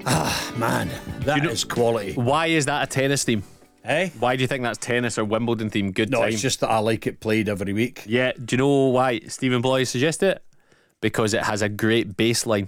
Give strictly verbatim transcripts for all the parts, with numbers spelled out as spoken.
Ah, man, that you know, is quality. Why is that a tennis theme? Eh? Why do you think that's tennis or Wimbledon theme? Good No, time. it's just that I like it played every week. Yeah, do you know why Stephen Bloy suggested it? Because it has a great bass line.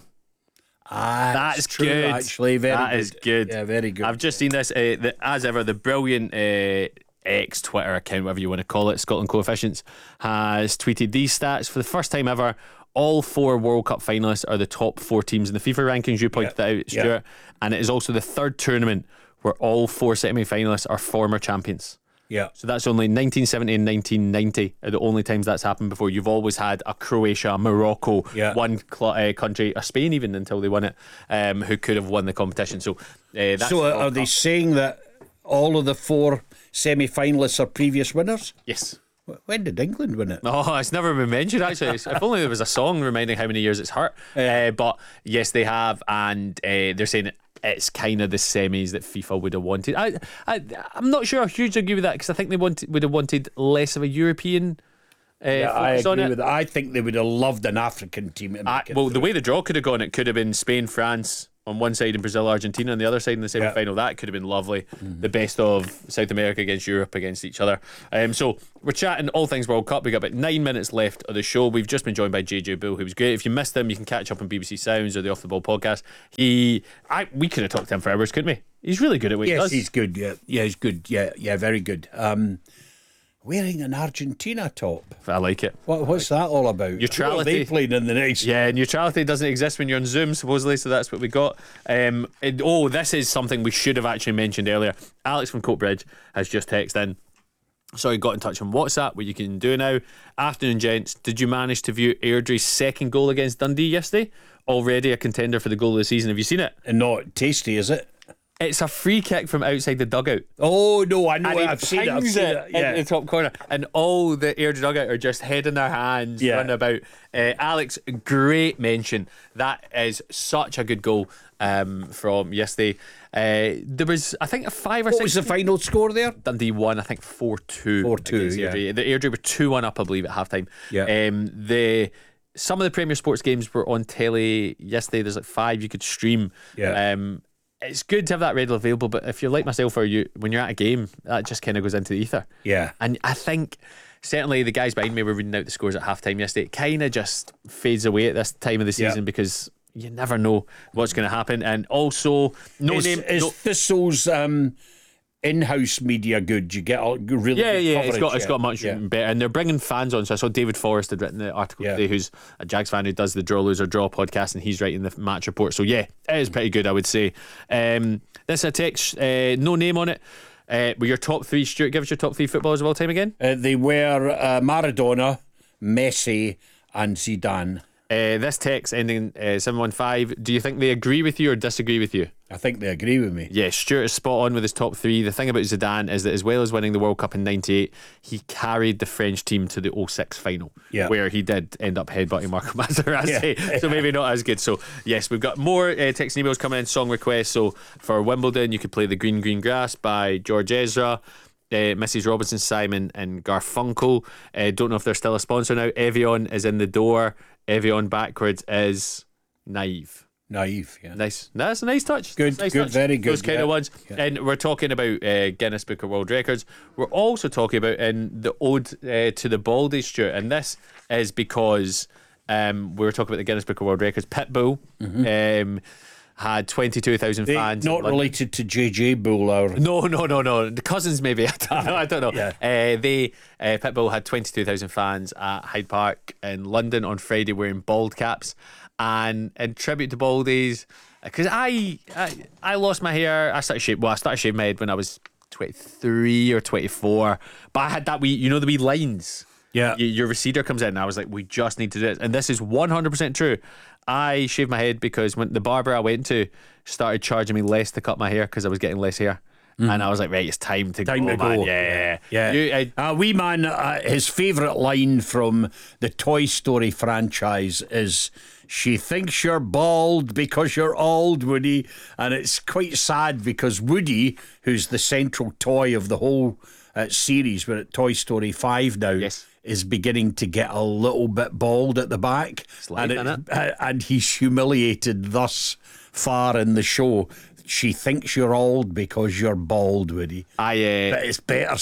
Ah, That's true, good. actually. Very That good. is good. Yeah, very good. I've just seen this, uh, the, as ever, the brilliant uh, X Twitter account, whatever you want to call it, Scotland Coefficients, has tweeted these stats. For the first time ever, all four World Cup finalists are the top four teams in the FIFA rankings. You pointed Yeah. that out, Stuart. Yeah. And it is also the third tournament where all four semi-finalists are former champions. Yeah. So that's only nineteen seventy and nineteen ninety are the only times that's happened before. You've always had a Croatia, a Morocco, Yeah. one cl- uh, country, a Spain even until they won it, um, who could have won the competition. So uh, that's So, the are World they Cup. saying that all of the four semi-finalists are previous winners? Yes. When did England win it? Oh, it's never been mentioned actually. It's- if only there was a song reminding how many years it's hurt. Uh, but yes, they have, and uh, they're saying it's kind of the semis that FIFA would have wanted. I, I, I'm not sure I hugely agree with that because I think they wanted would have wanted less of a European. Uh, Yeah, I focus on agree it. with that. I think they would have loved an African team. To I, make it well, the through. way the draw could have gone, it could have been Spain, France on one side and Brazil, Argentina on the other side in the semi final. That could have been lovely. Mm-hmm. The best of South America against Europe against each other. Um, so we're chatting all things World Cup. We got about nine minutes left of the show. We've just been joined by J J Bull, who was great. If you missed him, you can catch up on B B C Sounds or the Off the Ball podcast. He, I, we could have talked to him for hours, couldn't we? He's really good at what yes, he does. he's good. Yeah, yeah, he's good. Yeah, yeah, very good. Um, wearing an Argentina top. I like it. What, what's that all about? Neutrality. Who are they playing in the next? Yeah, neutrality doesn't exist when you're on Zoom, supposedly, so that's what we got. Um, and, oh, this is something we should have actually mentioned earlier. Alex from Coatbridge has just texted in. Sorry, got in touch on WhatsApp, what you can do now. Afternoon, gents. Did you manage to view Airdrie's second goal against Dundee yesterday? Already a contender for the goal of the season. Have you seen it? And not tasty, is it? It's a free kick from outside the dugout. Oh no, I know And it. he I've seen it. I've pings seen it it. Yeah. in the top corner, and all the Airdrie dugout are just head in their hands, Yeah. running about. Uh, Alex, great mention. That is such a good goal um, from yesterday. Uh, there was, I think, a five or What six. was the final score there? Dundee won, I think, four two. four two, yeah. Airdrie. The Airdrie were two one up, I believe, at half time. Yeah. Um, the some of the Premier Sports games were on telly yesterday. There's like five you could stream. Yeah. Um, it's good to have that readily available, but if you're like myself, or you, when you're at a game, that just kind of goes into the ether. Yeah. And I think certainly the guys behind me were reading out the scores at half time yesterday. It kind of just fades away at this time of the season Yeah. because you never know what's going to happen. And also, no is, name. Is no, Thistle's um, in-house media good? You get all really Yeah, good yeah, coverage, it's got it's yeah. got much Yeah. better, and they're bringing fans on. So I saw David Forrest had written the article Yeah. today, who's a Jags fan who does the Draw Loser Draw podcast, and he's writing the match report. So yeah, it is pretty good, I would say. Um, this is a text, uh, no name on it. Uh, were your top three, Stuart? Give us your top three footballers of all time again. Uh, they were uh, Maradona, Messi, and Zidane. Uh, this text ending uh, seven one five. Do you think they agree with you or disagree with you? I think they agree with me. Yeah, Stuart is spot on with his top three. The thing about Zidane is that as well as winning the World Cup in ninety-eight, he carried the French team to the oh six final, Yeah. where he did end up headbutting Marco Materazzi. Yeah. So maybe not as good. So yes, we've got more uh, text and emails coming in, song requests. So for Wimbledon, you could play The Green Green Grass by George Ezra. Uh, Missus Robinson, Simon and Garfunkel. Uh, don't know if they're still a sponsor now. Evian is in the door. Evian backwards is Naive. Naive, yeah. Nice. That's a nice touch. Good, That's a nice good, touch. very good, Those kind yeah. of ones. Yeah. And we're talking about uh, Guinness Book of World Records. We're also talking about in the Ode uh, to the Baldy, Stuart. And this is because um, we were talking about the Guinness Book of World Records. Pitbull um, had twenty-two thousand They, fans. in not London. related to J J Bull or... No, no, no, no. The cousins, maybe. I don't know. I don't know. Yeah. Uh, they uh, Pitbull had twenty-two thousand fans at Hyde Park in London on Friday wearing bald caps, and in tribute to baldies, because I, I I lost my hair. I started shave. Well, I started shaving my head when I was twenty-three or twenty-four, but I had that wee, you know, the wee lines. Yeah. Y- your receder comes in, and I was like, we just need to do it. And this is one hundred percent true. I shaved my head because when the barber I went to started charging me less to cut my hair because I was getting less hair. And I was like, right, it's time to Time go, to man. go. Yeah, Yeah. You, I, uh, wee man, uh, his favourite line from the Toy Story franchise is, "She thinks you're bald because you're old, Woody." And it's quite sad because Woody, who's the central toy of the whole uh, series, we're at Toy Story five now. Yes. is beginning to get a little bit bald at the back, life, and innit? uh, and he's humiliated thus far in the show. She thinks you're old because you're bald, Woody. I uh, But it's better